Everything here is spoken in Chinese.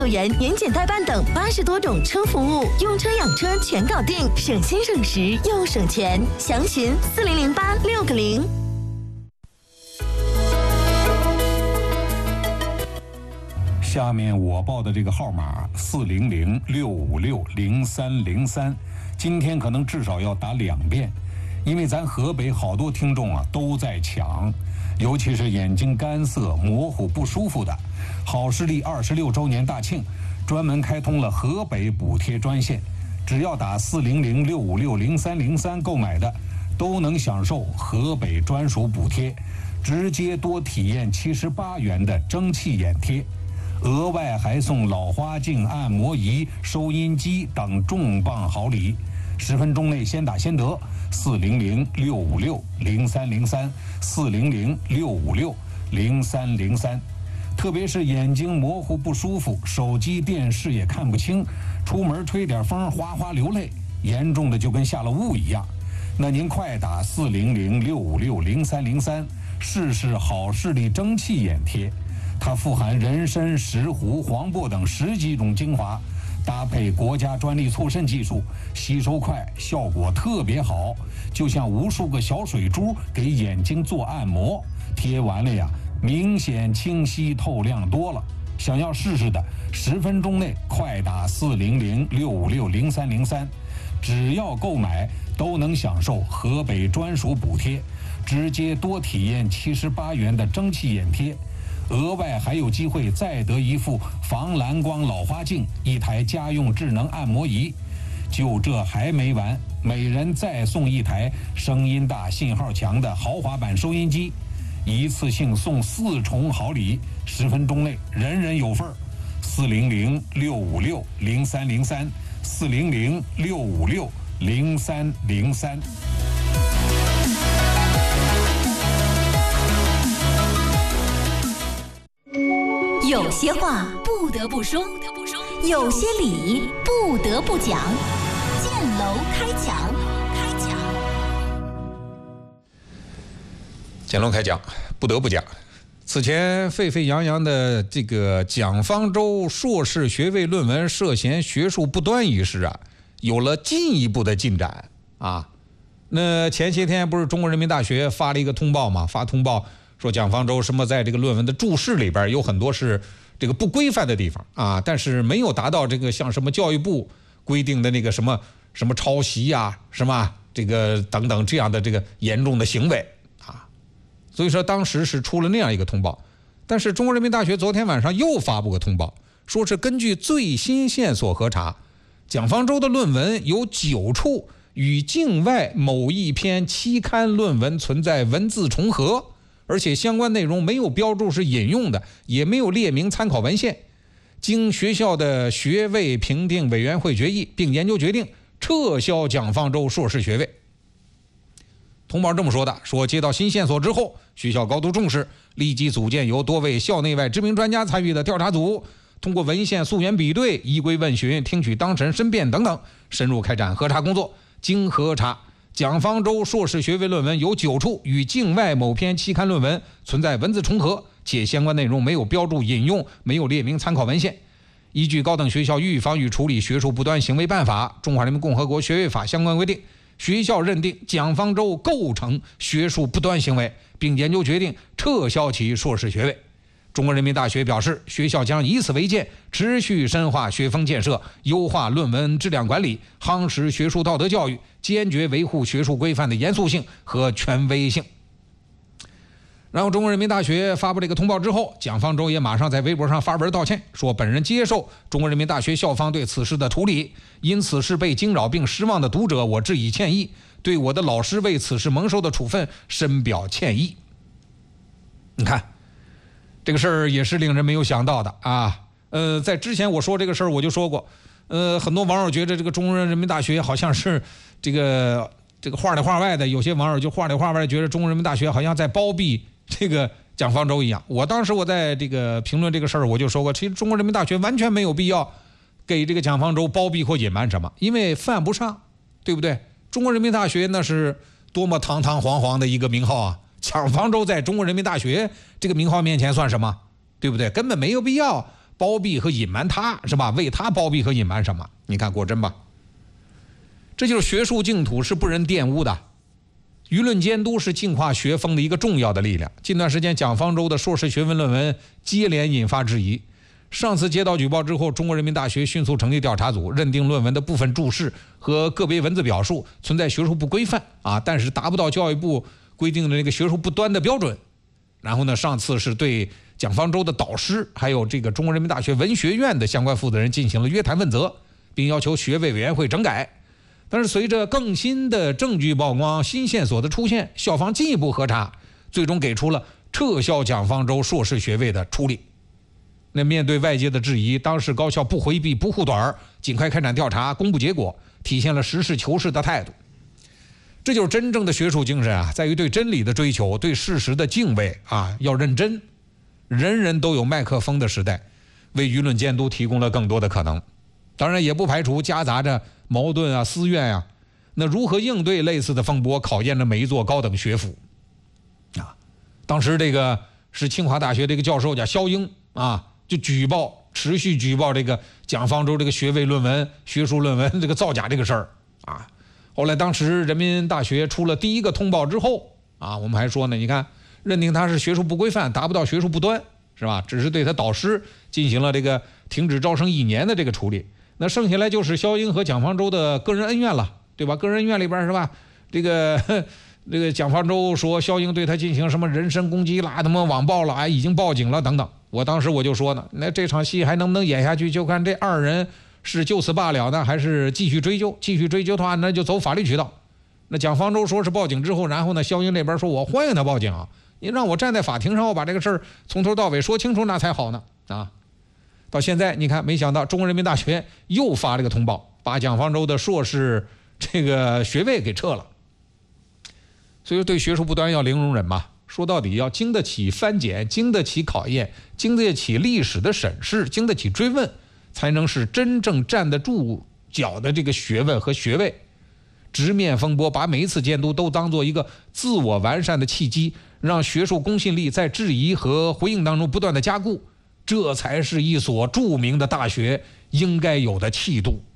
园、年检代办等80多种车服务，用车养车全搞定，省心省时又省钱。详询4008-6个0。 下面我报的这个号码400-656-0303，今天可能至少要打2遍，因为咱河北好多听众啊都在抢，尤其是眼睛干涩、模糊不舒服的。好视力26周年大庆，专门开通了河北补贴专线，只要打400-656-0303购买的，都能享受河北专属补贴，直接多体验78元的蒸汽眼贴。额外还送老花镜、按摩仪、收音机等重磅好礼，10分钟内先打先得。400-656-0303，400-656-0303。特别是眼睛模糊不舒服，手机电视也看不清，出门吹点风哗哗流泪，严重的就跟下了雾一样。那您快打400-656-0303，试试好视力蒸汽眼贴。它富含人参、石斛、黄柏等10几种精华，搭配国家专利促渗技术，吸收快，效果特别好，就像无数个小水珠给眼睛做按摩。贴完了呀，明显清晰透亮多了。想要试试的，10分钟内快打400-656-0303，只要购买都能享受河北专属补贴，直接多体验78元的蒸汽眼贴。额外还有机会再得一副防蓝光老花镜、1台家用智能按摩仪。就这还没完，每人再送1台声音大、信号强的豪华版收音机，一次性送4重好礼，10分钟内人人有份儿。400-656-0303， 400-656-0303。 有些话不得不说，有些理不得不讲。建楼开讲， 建楼开讲，不得不讲。此前沸沸扬扬的这个蒋方舟硕士学位论文涉嫌学术不端一事啊，有了进一步的进展啊。那前些天不是中国人民大学发了一个通报嘛，发通报说蒋方舟什么在这个论文的注释里边有很多是这个不规范的地方啊，但是没有达到这个像什么教育部规定的那个什么抄袭呀、什么这个等等这样的这个严重的行为啊，所以说当时是出了那样一个通报。但是中国人民大学昨天晚上又发布个通报，说是根据最新线索核查，蒋方舟的论文有9处与境外某一篇期刊论文存在文字重合，而且相关内容没有标注是引用的，也没有列明参考文献。经学校的学位评定委员会决议并研究决定，撤销蒋方舟硕士学位。通报这么说的，说接到新线索之后，学校高度重视，立即组建由多位校内外知名专家参与的调查组，通过文献溯源比对、依规问询、听取当事人申辩等等，深入开展核查工作。经核查，蒋方舟硕士学位论文有9处与境外某篇期刊论文存在文字重合，且相关内容没有标注引用，没有列明参考文献。依据《高等学校预防与处理学术不端行为办法》、《中华人民共和国学位法》相关规定，学校认定蒋方舟构成学术不端行为，并研究决定撤销其硕士学位。中国人民大学表示，学校将以此为鉴，持续深化学风建设，优化论文质量管理，夯实学术道德教育，坚决维护学术规范的严肃性和权威性。然后中国人民大学发布这个通报之后，蒋方舟也马上在微博上发文道歉，说本人接受中国人民大学校方对此事的处理，因此事被惊扰并失望的读者，我致以歉意，对我的老师为此事蒙受的处分深表歉意。你看这个事儿也是令人没有想到的啊。在之前我说这个事儿我就说过，很多网友觉得这个中国人民大学好像是这个话里话外的，有些网友就话里话外觉得中国人民大学好像在包庇这个蒋方舟一样。我当时我在这个评论这个事儿我就说过，其实中国人民大学完全没有必要给这个蒋方舟包庇或隐瞒什么，因为犯不上，对不对？中国人民大学那是多么堂堂皇皇的一个名号啊，蒋方舟在中国人民大学这个名号面前算什么，对不对？根本没有必要包庇和隐瞒他，是吧？为他包庇和隐瞒什么？你看果真吧？这就是学术净土是不人玷污的。舆论监督是净化学风的一个重要的力量。近段时间蒋方舟的硕士学位论文接连引发质疑。上次接到举报之后，中国人民大学迅速成立调查组，认定论文的部分注释和个别文字表述存在学术不规范但是达不到教育部规定的那个学术不端的标准。然后呢，上次是对蒋方舟的导师还有这个中国人民大学文学院的相关负责人进行了约谈问责，并要求学位委员会整改。但是随着更新的证据曝光，新线索的出现，校方进一步核查，最终给出了撤销蒋方舟硕士学位的处理。那面对外界的质疑，当时高校不回避不护短，尽快开展调查，公布结果，体现了实事求是的态度。这就是真正的学术精神在于对真理的追求，对事实的敬畏要认真。人人都有麦克风的时代，为舆论监督提供了更多的可能。当然也不排除夹杂着矛盾私怨那如何应对类似的风波，考验着每一座高等学府当时这个是清华大学这个教授叫肖英就持续举报这个蒋方舟这个学位论文学术论文这个造假这个事儿后来当时人民大学出了第一个通报之后我们还说呢，你看认定他是学术不规范，达不到学术不端，是吧？只是对他导师进行了这个停止招生1年的这个处理。那剩下来就是肖英和蒋方舟的个人恩怨了，对吧？个人恩怨里边是吧？这个蒋方舟说肖英对他进行什么人身攻击啦，他妈网暴了，已经报警了等等。我当时我就说呢，那这场戏还能不能演下去，就看这二人是就此罢了呢，还是继续追究？继续追究的话，那就走法律渠道。那蒋方舟说是报警之后，然后呢，肖英这边说我欢迎他报警你让我站在法庭上，我把这个事儿从头到尾说清楚，那才好呢到现在你看，没想到中国人民大学又发了个通报，把蒋方舟的硕士这个学位给撤了。所以说对学术不端要零容忍嘛，说到底要经得起翻检，经得起考验，经得起历史的审视，经得起追问，才能是真正站得住脚的这个学问和学位。直面风波，把每一次监督都当做一个自我完善的契机，让学术公信力在质疑和回应当中不断的加固，这才是一所著名的大学应该有的气度。